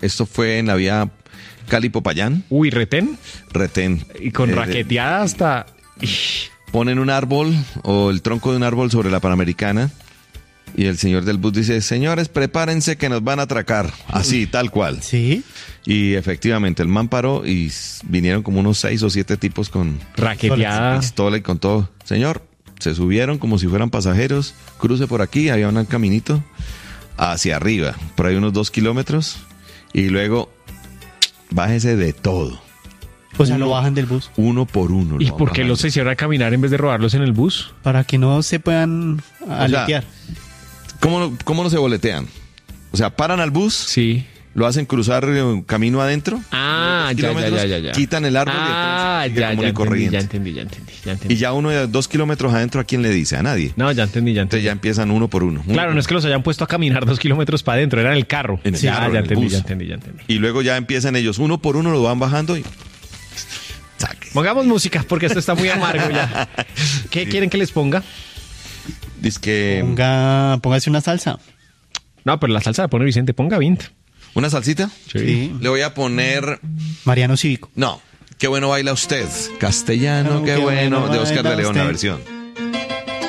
Esto fue en la vía Cali-Popayán. Uy, retén. Retén. Y con raqueteada hasta... Ponen un árbol o el tronco de un árbol sobre la Panamericana y el señor del bus dice, señores, prepárense que nos van a atracar. Así, tal cual. Sí. Y efectivamente, el man paró y vinieron como unos 6 o 7 tipos con Raqueteada. pistola y con todo. Señor, se subieron como si fueran pasajeros, cruce por aquí, había un caminito hacia arriba, por ahí unos 2 kilómetros, y luego bájese de todo. O sea, lo bajan del bus. Uno por uno. ¿Y por qué los hicieron a caminar en vez de robarlos en el bus? Para que no se puedan aletear. ¿Cómo no se boletean? O sea, paran al bus, Sí. lo hacen cruzar camino adentro, Ah, ya. quitan el árbol Ah, y entonces sigue ya común y corriente. entendí. Y ya uno de 2 kilómetros adentro, ¿a quién le dice? A nadie. No, ya entendí. Entonces ya empiezan uno por uno. Claro, no es que los hayan puesto a caminar 2 kilómetros para adentro, era en el carro. En el Ya, carro, ya en el entendí, bus. ya entendí. Y luego ya empiezan ellos, uno por uno lo van bajando y... Saque. Pongamos música, porque esto está muy amargo ya. ¿Qué quieren que les ponga? Dice que... Póngase una salsa. No, pero la salsa la pone Vicente, ponga Vint. ¿Una salsita? Sí. Le voy a poner... Mariano Cívico. No, qué bueno baila usted. Castellano, qué bueno. De Oscar de León, la versión.